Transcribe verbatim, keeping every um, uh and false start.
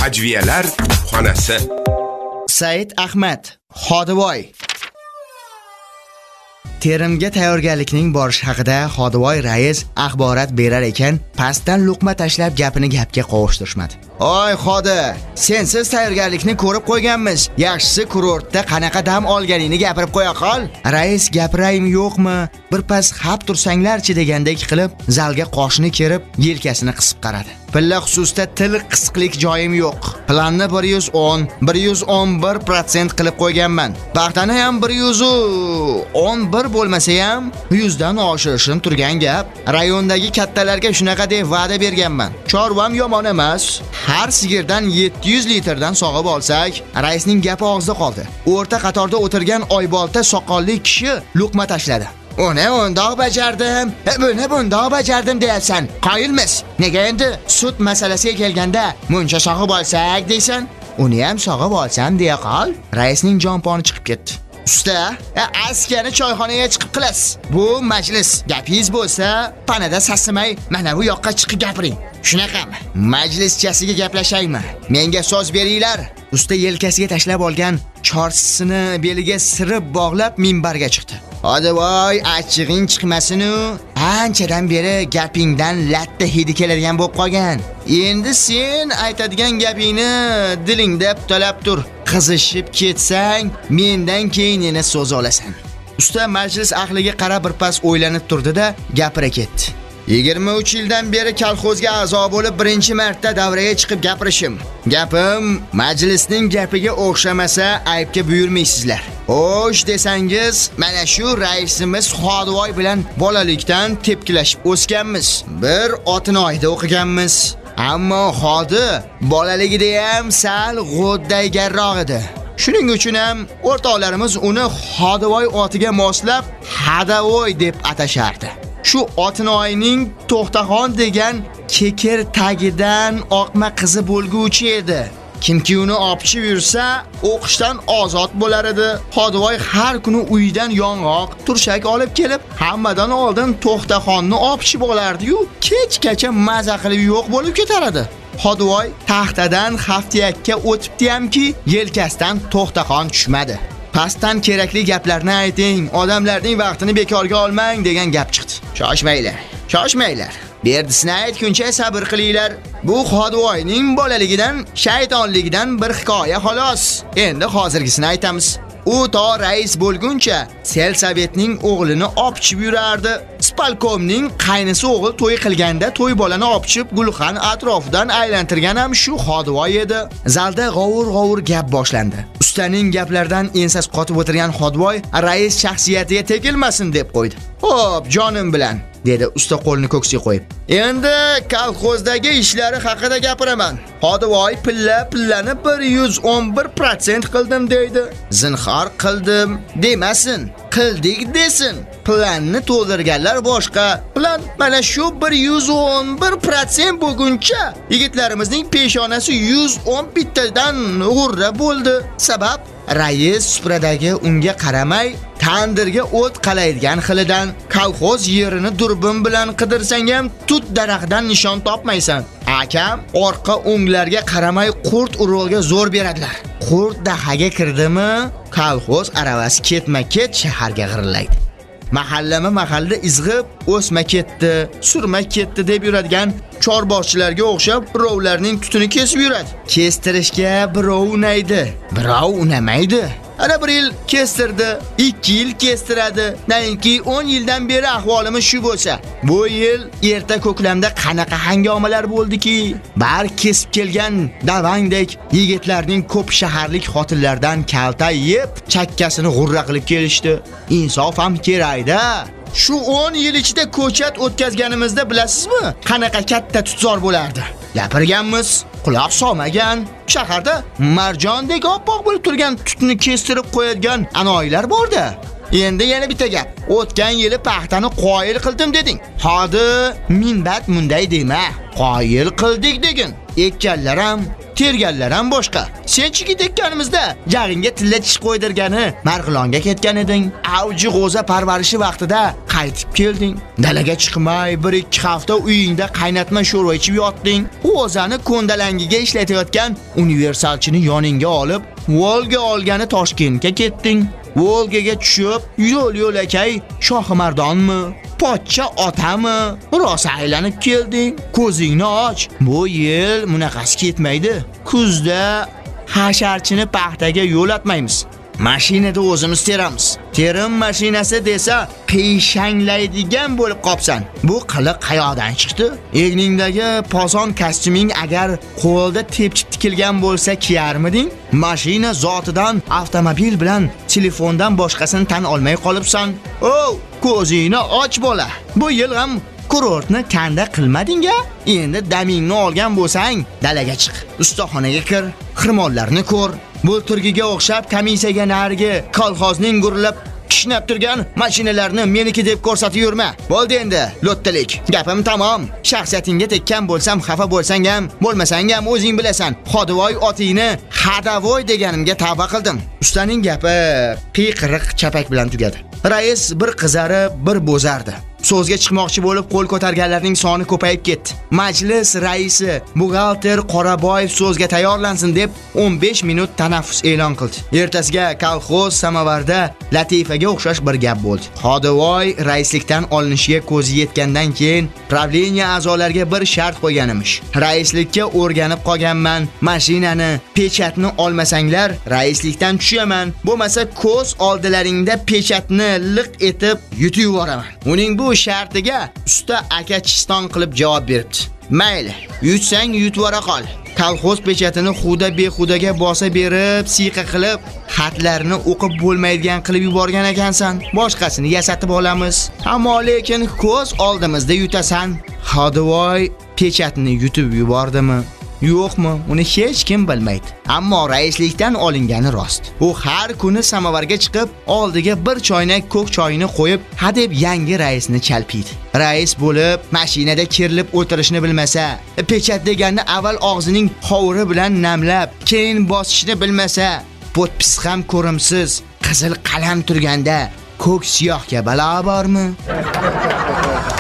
Hajviyalar xonasi. Said Ahmad, Xodivoy. Terimga tayyorgarlikning borish haqida Xodivoy rais axborot berar ekan, pastdan luqma tashlab gapini gapga qovishtirishmadi. Oy Xodi, sensiz tayyorgarlikni ko'rib qo'yganmiz. Yaxshisi kurortda qanaqa dam olganingni gapirib qo'ya qol. Rais gapiraymi yo'qmi? Bir pas xap tursanglarchi degandek qilib, zalga qoshini kerib, yelkasini qisib qaradi. Pilla xususda til qisqlik joyim yo'q. Planni bir yuz o'n, bir yuz o'n bir prosent qilib qo'yganman. Paxtani ham bir yuz o'n bir bo'lmasa ham yuz dan oshirishim turgan gap. Rayondagi kattalarga shunaqa deb va'da berganman. Chorvam yomon emas. Har sigirdan yetti yuz litrdan sog'ib olsak, raisning gapi og'zida qoldi. O'rta qatorda o'tirgan oybolta soqolli kishi luqma tashladi. Uni undoq bajardim, buni bundoq bajardim deyapsan. Qoyilmiz. Nega endi sut masalasiga kelganda muncha sog'ib olsak deysan? Uni ham sog'ib olsam deya qol. Raisning jonponi chiqib ketdi. Usta, askani choyxonaga chiqib qilasiz. Bu majlis. Gapingiz bo'lsa, panada sasimay, mana bu yoqqa chiqib gapiring. Shunaqami? Majlischasiga gaplashaymi? Menga so'z beringlar. Usta yelkasiga tashlab olgan chorsisini beliga sirib bog'lab minbarga chiqdi. Xodivoy, achchig'ing chiqmasin-u, anchadan beri gapingdan latta hidi keladigan bo'lib qolgan. Endi sen aytadigan gapingni dilingda putalab tur. Qizishib ketsang, mendan keyinini so'z olasan. Usta majlis ahliga qarab bir pas o'ylanib turdi-da, gapira ketdi. yigirma uch yildan beri kolxozga a'zo bo'lib birinchi marta davraga chiqib gapirishim. Gapim majlisning gapiga o'xshamasa aybga buyurmaysizlar. Xo'sh desangiz, mana shu raisimiz Xodivoy bilan bolalikdan tepkilashib o'sganmiz. Bir Otinoyda o'qiganmiz. Ammo Xodi bolaligida ham sal g'o'ddaygarroq edi. Shuning uchun ham o'rtoqlarimiz uni Xodivoy otiga moslab Hadavoy deb atashardi. Shu Otinoyning To'xtaxon degan kekir tagidan oqma qizi bo'lguvchi edi. Kimki uni opchib yursa, o'qishdan ozod bo'lar edi. Xodivoy har kuni uydan yong'oq, turshak olib kelib, hammadan oldin To'xtaxonni opchib olardi-yu, kechgacha maza qilib yo'q bo'lib ketar edi. Xodivoy taxtadan haftiyakka o'tibdi-hamki, yelkasidan To'xtaxon tushmadi. Pastdan kerakli gaplarni ayting, odamlarning vaqtini bekorga olmang degan gap chiqdi. Shoshmanglar, shoshmanglar. Berdisini aytguncha sabr qilinglar. Bu Xodivoyning bolaligidan, shaytonligidan bir hikoya xolos. Endi hozirgisini aytamiz. U to rais bo'lguncha Selsovetning o'g'lini opchib yurardi. Spalkomning qaynisi o'g'il to'y qilganda to'y bolani opchib Gulxan atrofidan aylantirgan ham shu Xodivoy edi. Zalda g'ovur-g'ovur gap boshlandi. Ustaning gaplaridan ensasi qotib o'tirgan Xodivoy rais shaxsiyatiga tegilmasin deb qo'ydi. Xo'p, jonim bilan, dedi usta qo'lini ko'ksiga qo'yib. Endi kolxozdagi ishlari haqida gapiraman. Xodivoy pilla pillani bir yuz o'n bir prosent qildim deydi. Zinhor qildim demasin, qildik desin. Planni to'ldirganlar boshqa. Plan mana shu bir yuz o'n bir prosent bo'lguncha yigitlarimizning peshonasi yuz o'n bittadan g'urra bo'ldi. Sabab rais supradagi unga qaramay tandirga o't qalaydigan xilidan. Kolxoz yerini durbin bilan qidirsang ham tut daraxtdan nishon topmaysan. Akam orqa o'nglarga qaramay qurt urug'iga zo'r beradilar. Qurt dahaga kirdimi, kolxoz aravasi ketma-ket shaharga g'irillaydi. Mahallama mahalla izg'ib, o'sma ketdi, surma ketdi deb yuradigan chorbog'chilarga o'xshab birovlarning tutini kesib yuradi. Kestirishga birov unaydi, birov unamaydi. Ana bir yil kestirdi, ikki yil kestiradi. Nainki o'n yildan beri ahvolimiz shu bo'lsa, bu yil erta ko'klamda qanaqa hangomalar bo'ldiki, bar kesib kelgan davangdek yigitlarning ko'p shaharlik xotinlardan kalta yeb, chakkasini g'urra qilib kelishdi. Insof ham kerakda. Shu o'n yil ichida ko'chat o'tkazganimizda bilasizmi, qanaqa katta tutzor bo'lardi. Gapirganmiz, quloq solmagan. Shaharda marjondek oppoq bo'lib turgan tutni kestirib qo'yadigan anoyilar bor-da. Endi yana bitta gap. O'tgan yili paxtani qoyil qildim deding. Hodi minbat munday dema. Qoyil qildik degin. Ekkanlar ham, terganlar ham boshqa. Sen chigit ekkanimizda jag'ingga tilla tish qo'ydirgani Marg'ilonga ketgan eding. Avji g'o'za parvarishi vaqtida qaytib kelding. Dalaga chiqmay bir ikki hafta uyingda qaynatma sho'rva ichib yotding. O'zani ko'ndalangiga ishlatayotgan universalchini yoningga olib, Volga olgani Toshkentga ketding. Volgaga tushib, yo'l-yo'lakay Shohimardonmi, pochcha otami, rosa aylanib kelding. Ko'zingni och. Bu yil bunaqasi ketmaydi. Kuzda hasharchini paxtaga yo'latmaymiz. Mashinada o'zimiz teramiz. Terim mashinasi desa, qiyshanglaydigan bo'lib qopsan. Bu qiliq qayoqdan chiqdi? Egningdagi poson kostyuming agar qo'lda tepchib tikilgan bo'lsa, kiyarmiding? Mashina zotidan avtomobil bilan telefondan boshqasini tan olmay qolibsan. O, ko'zingni och bola. Bu yil ham kurortni kanda qilmading-a? Endi damingni olgan bo'lsang, dalaga chiq. Ustaxonaga kir, xirmonlarni ko'r. Bulturgiga o'xshab komissiyaga narigi kolxozning gurilib kishnab turgan mashinalarni meniki deb ko'rsatib yurma. Bo'ldi endi, lo'ttalik. Gapim tamom. Shaxsiyatingga tekkan bo'lsam xafa bo'lsang ham, bo'lmasang ham o'zing bilasan. Xodivoy otingni Hadavoy deganimga tavba qildim. Ustaning gapi qiy-qiriq chapak bilan tugadi. Rais bir qizarib, bir bo'zardi. So'zga chiqmoqchi bo'lib qo'l ko'targanlarning soni ko'payib ketdi. Majlis raisi buxgalter Qoraboyev so'zga tayyorlansin deb o'n besh minut tanaffus e'lon qildi. Ertasiga kolxoz samovarda latifaga o'xshash bir gap bo'ldi. Xodivoy raislikdan olinishiga ko'zi yetgandan keyin pravleniya a'zolariga bir shart qo'ygan emish. Raislikka o'rganib qolganman. Mashinani, pechatni olmasanglar, raislikdan tushaman. Bo'lmasa ko'z oldilaringda pechatni liq etib yutib yuboraman. Uning bu shartiga usta akachiston qilib javob beribdi. Mayli, yutsang yutvara qol. Kolxoz pechatini xuda behudaga bosa berib, siyqa qilib, xatlarni o'qib bo'lmaydigan qilib yuborgan ekansan. Boshqasini yasatib olamiz. Ammo lekin ko'z oldimizda yutasan. Xodivoy pechatni yutib yubordimi? Yo'qmi? Uni hech kim bilmaydi. Ammo raislikdan olingani rost. U har kuni samovarga chiqib, oldiga bir choynak ko'k choyini qo'yib, hadeb yangi raisni chalpiydi. Rais bo'lib, mashinada kirilib o'tirishni bilmasa, pechat deganni avval og'zining hovuri bilan namlab, keyin bosishni bilmasa, podpis ham ko'rimsiz, qizil qalam turganda ko'k siyohga balo bormi?